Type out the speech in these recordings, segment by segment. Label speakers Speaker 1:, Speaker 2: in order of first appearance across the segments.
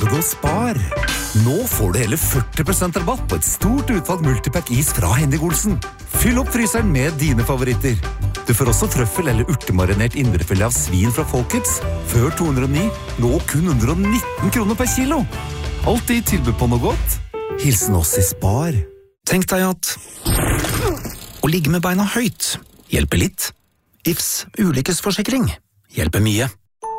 Speaker 1: Ponnegodt Spar. Nå får du hele 40% rabatt på et stort utvalg multipack is fra Henning Olsen. Fyll opp fryseren med dine favoritter. Du får også trøffel eller urtemarinert indrefilet av svin fra Folkets. Før 209, nå kun 119 kroner per kilo. Alltid tilbud på noe godt. Hilsen oss i Spar.
Speaker 2: Tenk deg at å ligge med beina høyt hjelper litt. Ifs ulykkesforsikring hjelper mye.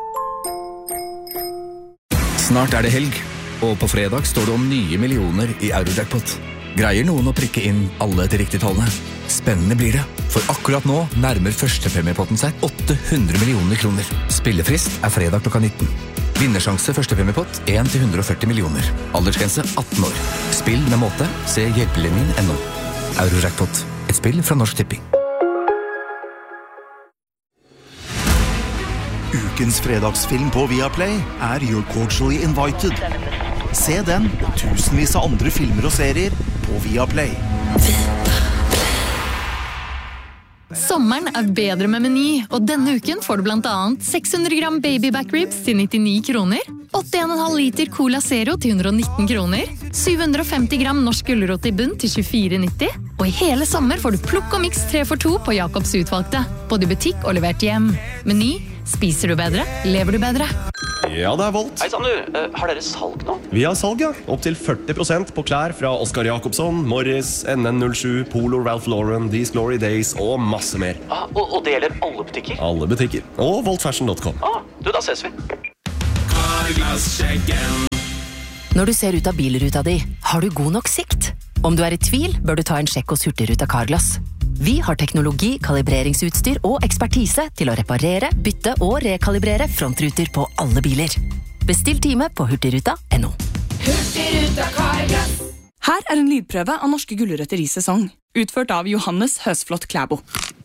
Speaker 3: Snart det helg, og på fredag står det om nye millioner i Eurojackpot. Greier noen å prikke inn alle de riktige tallene? Spennende blir det, for akkurat nå nærmer førstepremiepotten seg 800 millioner kroner. Spillefrist fredag klokka 19. Vinnersjanse førstepremiepott 1-140 millioner. Aldersgrense 18 år. Spill med måte, se hjelpelinjen.no. Eurojackpot, et spill fra Norsk Tipping.
Speaker 4: Ukens fredagsfilm på Viaplay You're Cordially Invited. Se den og tusenvis av andre filmer og serier på Viaplay.
Speaker 5: Sommeren bedre med Meny, og denne uken får du blant annet 600 gram baby back ribs til 99 kroner, 8,5 liter Cola Zero til 119 kroner, 750 gram norsk gulrot i bunn til 24,90, og i hele sommer får du plukk og mix 3 for 2 på Jacobs utvalgte, både i butikk og levert hjem. Meny, spiser du bedre, lever du bedre.
Speaker 6: Ja, det Volt.
Speaker 7: Hei sann du, har dere salg nå?
Speaker 6: Vi har salg, ja. Opp til 40% på klær fra Oscar Jacobsson, Morris, NN07, Polo, Ralph Lauren, These Glory Days og masse mer.
Speaker 7: Og det gjelder alle butikker?
Speaker 6: Alle butikker. Og voltfashion.com.
Speaker 7: Du, da ses vi.
Speaker 8: Når du ser ut av bilruta di, har du god nok sikt? Om du i tvil, bør du ta en sjekk hos Hurtigruta Carglass. Vi har teknologi, kalibreringsutstyr og ekspertise til å reparere, bytte og rekalibrere frontruter på alle biler. Bestill time på hurtigruta.no.
Speaker 9: Hurtigruta Carglass.
Speaker 10: Her en lydprøve av norske gulrøtter i sesong, utført av Johannes Høsflot Klæbo.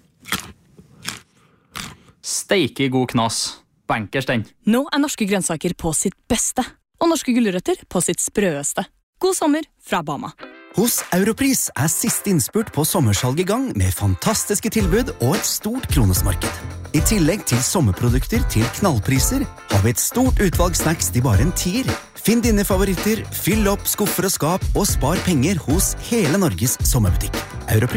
Speaker 11: Steike god knas. Bankers den.
Speaker 10: Nå norske grønnsaker på sitt beste, og norske gulrøtter på sitt sprøeste. God sommer fra Bama.
Speaker 2: Hos Europris siste innspurt på sommersalg i gang med fantastiske tilbud og et stort kronesmarked. I tillegg til sommerprodukter til knallpriser har vi et stort utvalg snacks til bare en 10. Finn dine favoritter, fyll opp skuffer og skap og spar penger hos hele Norges sommerbutikk. Europris.